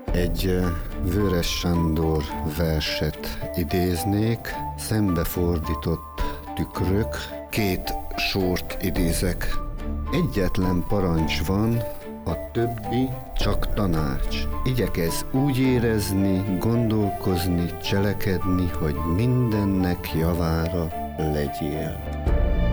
Egy Vörös Sándor verset idéznék, szembefordított tükrök, két sort idézek. Egyetlen parancs van, a többi csak tanács. Igyekezz úgy érezni, gondolkozni, cselekedni, hogy mindennek javára legyél.